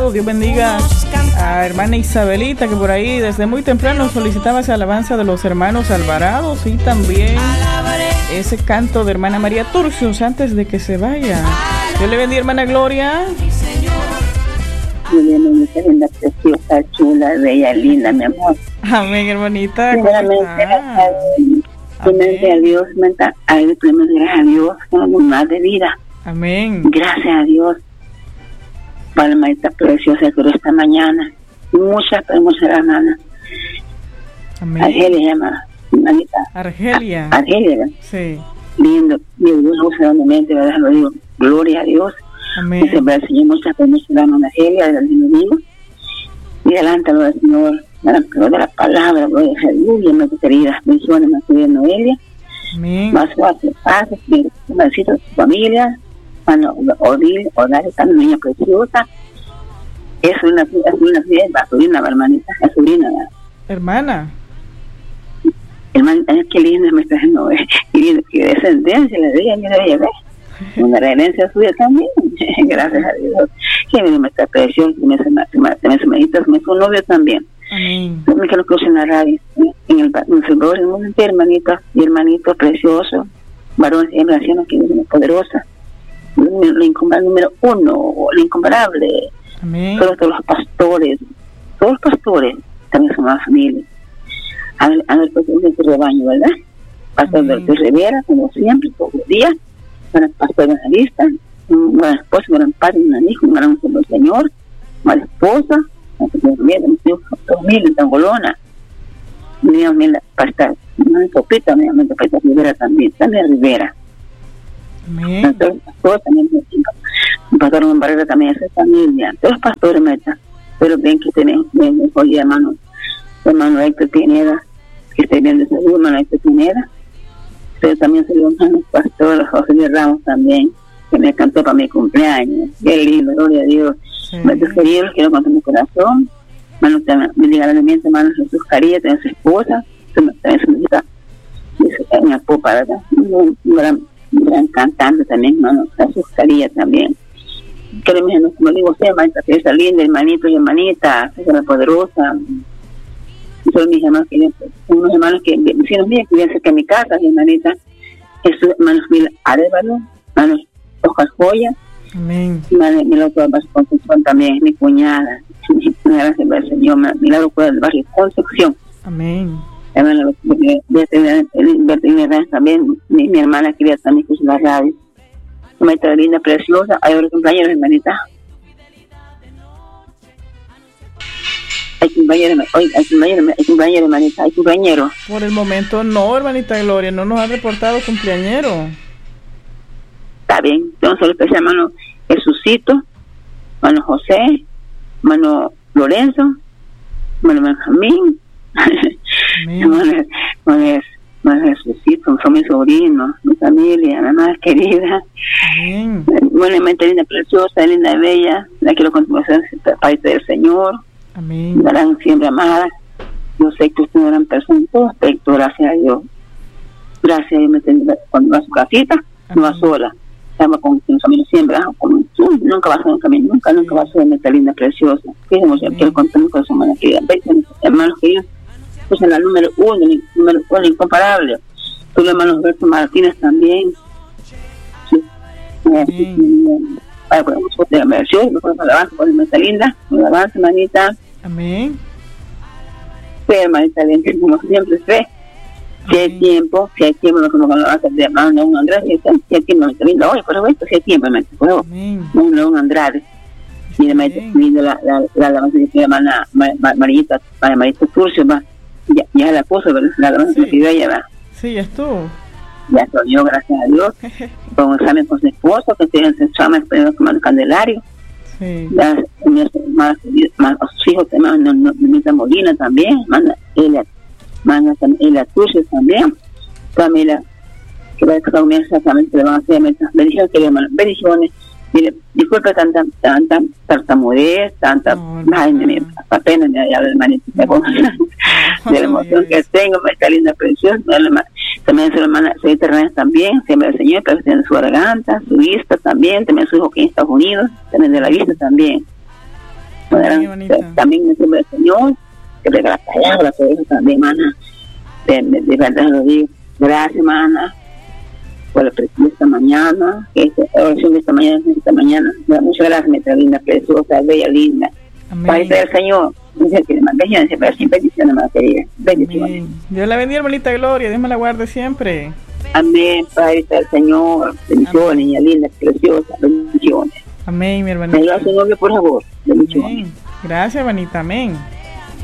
Dios bendiga a hermana Isabelita, que por ahí desde muy temprano solicitaba esa alabanza de los hermanos Alvarados y también ese canto de hermana María Turcios antes de que se vaya. Dios le bendiga, hermana Gloria. Muy linda, preciosa, chula, bella, linda, mi amor. Amén, hermanita. Primeramente a Dios, gracias a Dios por más de vida. Amén. Gracias a Dios por la hermanita preciosa que esta mañana. Muchas hermanas. Amén. Argelia llama, hermanita. Argelia. Argelia. Sí. Lindo. Dios usa mente, ¿verdad? Lo digo. Gloria a Dios. Amén. Dice el Señor, muchas hermanas Argelia, del enemigo. Y adelántalo del Señor. De la palabra, gloria a Aleluya, mi querida. Bendiciones, mi querida Noelia. Amén. Más fácil, un besito a su familia. Odil, esta niña preciosa. Es una sobrina, hermanita, es sobrina. Hermana. Hermana, qué linda me está haciendo, qué descendencia le diga, mira, ella ve. Una herencia suya también, gracias a Dios. Que me está precioso, me su novio también. Amén. Me quiero que en la radio, en el Salvador, en un hermanita y hermanito precioso, varón siempre haciendo que es poderosa. La incomparable número uno, la incomparable. Amén. Todos los pastores también son una familia. A ver, pues es tu rebaño, ¿verdad? Pastor de Rivera, como siempre, todos los días. Para el pastor evangelista, un gran esposo, un gran padre, un gran hijo, un gran Señor, una esposa, familia en Tangolona. Pastor, una copita, Rivera también Rivera. Amén. Entonces, pastor también, un pastor en Barrera también es familia. Todos los pastores meta, pero bien que tenemos, hoy hermano Héctor Pineda, que esté bien de salud, hermano Héctor Pineda. Pero también soy un pastor José de Ramos también, que me cantó para mi cumpleaños. Qué lindo, gloria a Dios. Me queridos, quiero contar mi corazón. Hermano, me diga la alimento, hermano Jesús Caría, también su esposa, también su hija, una popa, ¿verdad? Un gran cantante también, hermano Jesús Caría también. Quiero mis hermanos, como digo, hermanita, que es linda, hermanito y hermanita, que es la poderosa. Son mis hermanos, unos hermanos que vecinos míos que viven cerca de mi casa, mi hermanita, sus hermanos Mil Arevalo, hermanos Oscar Joya. Amén. Mi loco del barrio Concepción también, mi cuñada, gracias al Señor, mi loco del barrio Concepción. Amén. Hermano, también, mi hermana quería también escuchar la radio. Hermanita linda, preciosa, hay otros compañeros, hermanita. Hay cumpleañero, hermanita, hay cumpleañero. Por el momento no, hermanita Gloria, no nos han reportado cumpleañero. Está bien, entonces lo especial, hermano Jesucito, hermano José, hermano Lorenzo, hermano Benjamín, hermano Jesucito, son mis sobrinos, mi familia, mi más querida. Buenamente linda, preciosa, linda, bella, la quiero continuar parte del Señor. Amén. Darán siempre amadas. Yo sé que ustedes eran personas en todo aspecto, gracias a Dios. Gracias a Dios, cuando va a su casita, no va sola. Estamos con su familia siempre, con tú, nunca va a ser un camino, nunca va a ser una linda, preciosa. Quiero contar con su hermana querida. Hermanos queridos, pues la número uno, incomparable. Tú, hermano Roberto Martínez también. Sí. Para poder de la versión, mejor alabanza, por hermanita linda, alabanza, hermanita. Amén. Fe, hermanita linda, como siempre, fe. Si hay tiempo, no como alabanza de hermano León Andrade, si hay tiempo, hermanita linda, hoy, por esto, si hay tiempo, hermanita, por favor. León Andrade. Mira, hermanita, la alabanza que tiene hermana Marita Turcio, ya la puso, ¿verdad? La alabanza que ella va. Sí, ya estuvo. Ya soñó, gracias a Dios, con un examen con su esposo, que tiene ese examen con el Candelario. Sí. Más a sus hijos, Mita Molina también, manda Elia Turcio también, Camila, que va a comer exactamente, le van a hacer bendiciones, bendiciones. Mire, disculpe tanta tartamudez, tanta apenas me habla el manito de la emoción que tengo, me está linda, preciosa. También su hermana Terrena también, siempre el Señor, pero tiene su garganta, su vista también, también su hijo que en Estados Unidos, también de la vista también. También me sirve el Señor, que le da la palabra, por eso también, hermana, de verdad lo digo. Gracias, hermana, por la presencia esta mañana, la oración de esta mañana. Muchas gracias, nuestra linda, preciosa, bella, linda. Padre del Señor, bendiciones, hermana querida. Bendiciones. Dios la bendiga, hermanita Gloria, Dios me la guarde siempre. Amén, Padre del Señor, bendiciones, niña linda, preciosa, bendiciones. Amén, mi hermanita. Me ayuda a su nombre, por favor, bendiciones. Amén. Gracias, hermanita, amén.